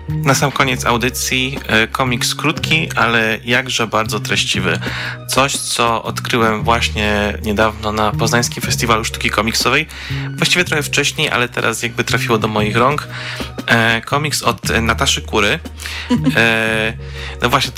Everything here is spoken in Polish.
Na sam koniec audycji komiks krótki, ale jakże bardzo treściwy. Coś, co odkryłem właśnie niedawno na Poznańskim Festiwalu Sztuki Komiksowej. Właściwie trochę wcześniej, ale teraz jakby trafiło do moich rąk. Komiks od Nataszy Kury. No właśnie,